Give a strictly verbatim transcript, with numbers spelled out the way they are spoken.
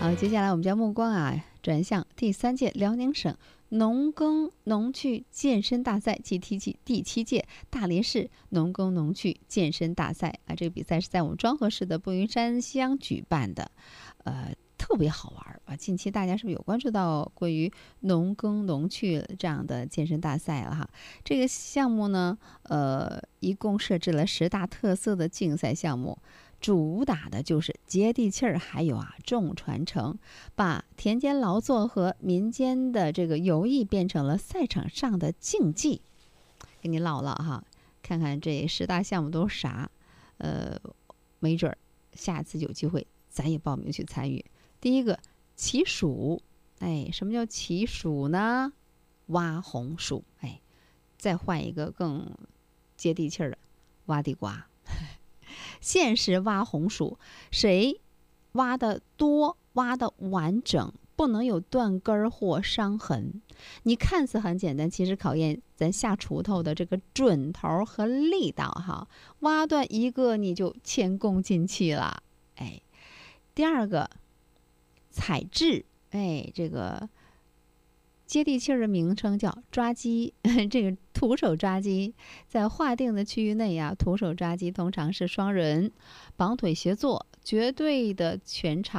好，接下来我们将目光啊转向第三届辽宁省农耕农趣健身大赛暨第七第七届大连市农耕农趣健身大赛啊，这个比赛是在我们庄河市的步云山乡举办的，呃，特别好玩啊！近期大家是不是有关注到关于农耕农趣这样的健身大赛了哈？这个项目呢，呃，一共设置了十大特色的竞赛项目。主打的就是接地气儿，还有啊重传承，把田间劳作和民间的这个游艺变成了赛场上的竞技。给你唠唠哈，看看这十大项目都是啥，呃，没准儿下次有机会咱也报名去参与。第一个骑鼠，哎，什么叫骑鼠呢？挖红薯，哎，再换一个更接地气儿的，挖地瓜。限时挖红薯，谁挖的多、挖的完整，不能有断根或伤痕。你看似很简单，其实考验咱下锄头的这个准头和力道哈。挖断一个你就前功尽弃了。哎，第二个采制，哎，这个接地气儿的名称叫抓鸡，这个徒手抓鸡，在划定的区域内啊，徒手抓鸡通常是双人绑腿协作，绝对的全场